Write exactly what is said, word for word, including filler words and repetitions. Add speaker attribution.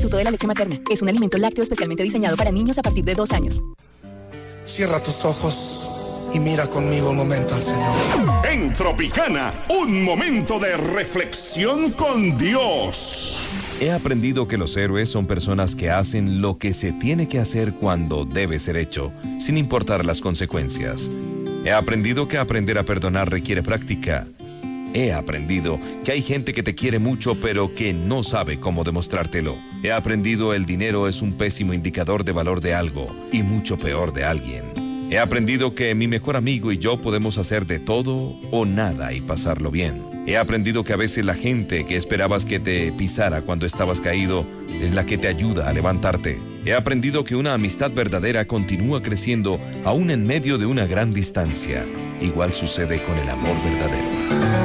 Speaker 1: sustituto de la leche materna. Es un alimento lácteo especialmente diseñado para niños a partir de dos años.
Speaker 2: Cierra tus ojos y mira conmigo un momento al Señor.
Speaker 3: En Tropicana, un momento de reflexión con Dios.
Speaker 4: He aprendido que los héroes son personas que hacen lo que se tiene que hacer cuando debe ser hecho, sin importar las consecuencias. He aprendido que aprender a perdonar requiere práctica. He aprendido que hay gente que te quiere mucho pero que no sabe cómo demostrártelo. He aprendido el dinero es un pésimo indicador de valor de algo y mucho peor de alguien. He aprendido que mi mejor amigo y yo podemos hacer de todo o nada y pasarlo bien. He aprendido que a veces la gente que esperabas que te pisara cuando estabas caído es la que te ayuda a levantarte. He aprendido que una amistad verdadera continúa creciendo aún en medio de una gran distancia. Igual sucede con el amor verdadero.